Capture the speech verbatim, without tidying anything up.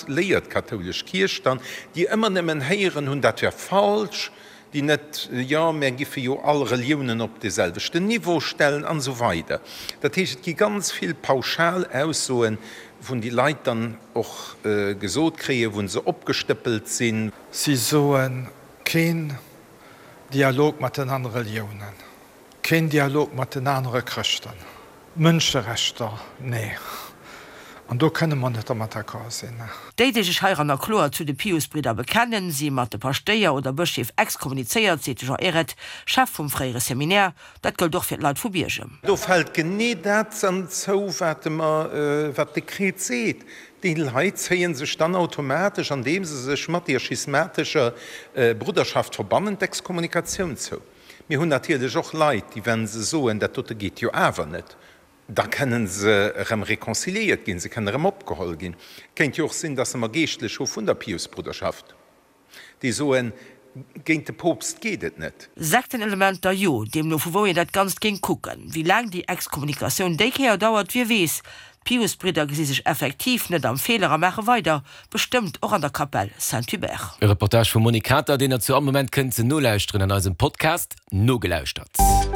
leiert katholisch Kirch dann, die immer nimmen heieren hun dat wär falsch, die net ja mehr giffe jo alle Religionen op deselbechte Niveau stellen an so weiter. Dat heet gi ganz viel pauschal aussoen, vun die Leiit dann och äh, gesot kree, won se opgestëppelt sinn. Sie soen kein Dialog mat den anderen Religionen, kein Dialog mat den anderen Christen, Mënscherechter, nee. Und da können man nicht damit sehen. Die, die sich heiraner Chlor zu den Piusbrüder bekennen, sie mit den Pasteur oder Bischöf exkommuniziert, sie Jean Eret, Chef vom Freien Seminär, das gilt doch für die Leute von Birgem. Da fällt genau das an so, was der äh, Dekret sieht. Die Leute sehen sich dann automatisch, indem sie sich mit der schismatischen äh, Bruderschaft verbannen, Exkommunikation zu. Wir haben natürlich auch Leute, die, wenn sie so, und das geht ja einfach nicht. Da können se rem rekonciliiert gin, se können rem opgeholt gin. Kennt jo auch sinn, dass se ma geestlech ho vun der Piusbruderschaft. Die so en géint de Popst gehtet net. Sektenelement der Jo, dem no wo je dat ganz ging kucken, wie lang die Exkommunikation dékeer dauert wie wees. Piusbrüder gesi sich effektiv net am Fehlerer mache weiter, bestimmt auch an der Kapelle Saint-Hubert. E Reportage vu Monikata, den er zu am Moment kënnt ze no lausren an aus dem Podcast no gelauscht hat.